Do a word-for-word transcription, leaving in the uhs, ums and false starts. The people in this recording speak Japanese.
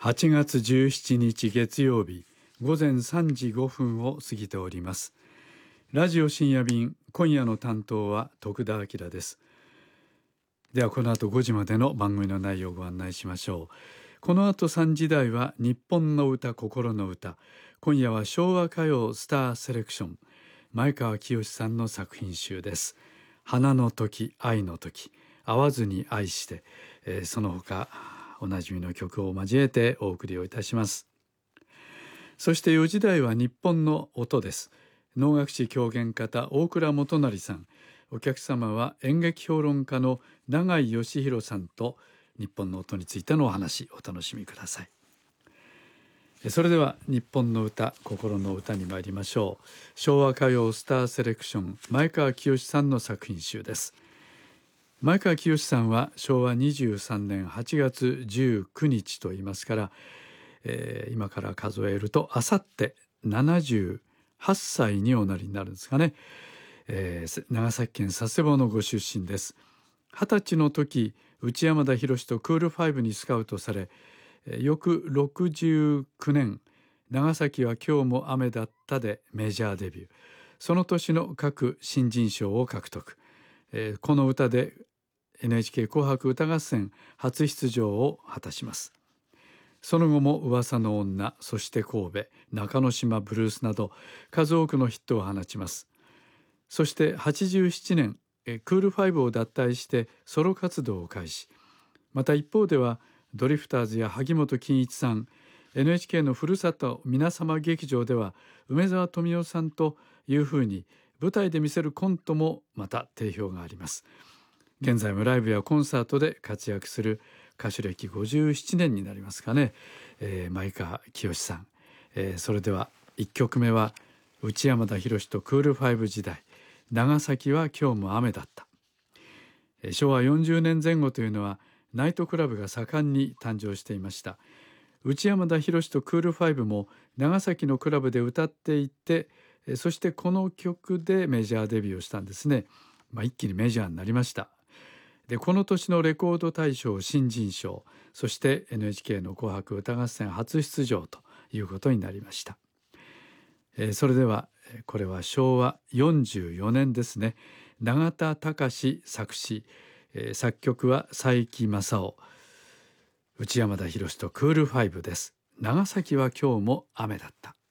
はちがつじゅうしちにち月曜日ごぜんさんじごふんを過ぎております。ラジオ深夜便、今夜の担当は徳田明です。ではこの後ごじまでの番組の内容をご案内しましょう。この後さんじ台は日本の歌、心の歌。今夜は昭和歌謡スターセレクション、前川清さんの作品集です。花の時、愛の時、会わずに愛して、えー、その他おなじみの曲を交えてお送りをいたします。そしてよじ台は日本の音です。能楽師狂言方大倉元就さん、お客様は演劇評論家の永井義弘さんと日本の音についてのお話、お楽しみください。それでは日本の歌、心の歌に参りましょう。昭和歌謡スターセレクション、前川清さんの作品集です。前川清さんはしょうわにじゅうさんねんはちがつじゅうくにちと言いますから、えー、今から数えるとあさってななじゅうはっさいにおなりになるんですかね。えー、長崎県佐世保のご出身です。はたちの時、内山田洋とクールファイブにスカウトされ、翌ろくじゅうきゅうねん、長崎は今日も雨だったでメジャーデビュー。その年の各新人賞を獲得。えー、この歌で エヌエイチケー 紅白歌合戦初出場を果たします。その後も噂の女、そして神戸、中之島ブルースなど数多くのヒットを放ちます。そしてはちじゅうななねん、えクールファイブを脱退してソロ活動を開始。また一方ではドリフターズや萩本欽一さん、 エヌエイチケー のふるさと皆様劇場では梅沢富美男さんというふうに舞台で見せるコントもまた定評があります。現在もライブやコンサートで活躍する歌手歴ごじゅうななねんになりますかね、えー、前川清さん、えー、それではいっきょくめは内山田洋とクールファイブ時代、長崎は今日も雨だった。えー、しょうわよんじゅうねんぜん後というのはナイトクラブが盛んに誕生していました。内山田洋とクールファイブも長崎のクラブで歌っていて、そしてこの曲でメジャーデビューをしたんですね。まあ、一気にメジャーになりました。でこの年のレコード大賞新人賞、そして エヌエイチケー の紅白歌合戦初出場ということになりました。えー、それではこれはしょうわよんじゅうよねんですね。永田隆作詞、えー、作曲は佐伯正夫、内山田洋とクールファイブです。長崎は今日も雨だった。